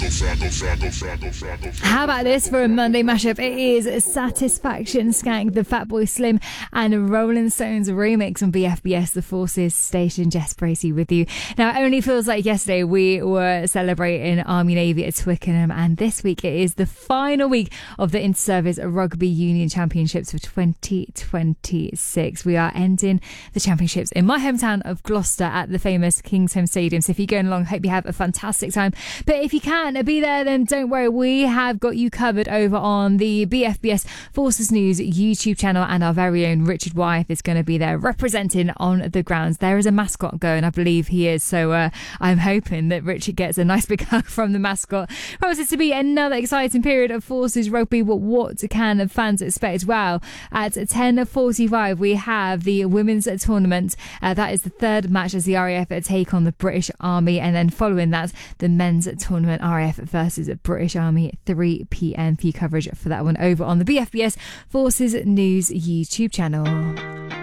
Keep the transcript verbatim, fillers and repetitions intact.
How about this for a Monday mashup? It is Satisfaction Skank, the Fatboy Slim and Rolling Stones remix on B F B S, the Forces station. Jess Bracey with you. Now, it only feels like yesterday we were celebrating Army Navy at Twickenham, and this week it is the final week of the Inter-Service Rugby Union Championships for twenty twenty-six. We are ending the championships in my hometown of Gloucester at the famous Kingsholm Stadium. So if you're going along, hope you have a fantastic time. But if you can't be there, then don't worry. We have got you covered over on the B F B S Forces News YouTube channel, and our very own Richard Wyeth is going to be there representing on the grounds. There is a mascot going, I believe he is. So uh, I'm hoping that Richard gets a nice big hug from the mascot. Promises to be another exciting period of Forces rugby. But what can fans expect? Well, at ten forty-five, we have the women's tournament. Uh, that is the third match as the R A F take on the British Army. And then following that, the men's tournament, R A F versus British Army, three p.m. for coverage for that one over on the B F B S Forces News YouTube channel.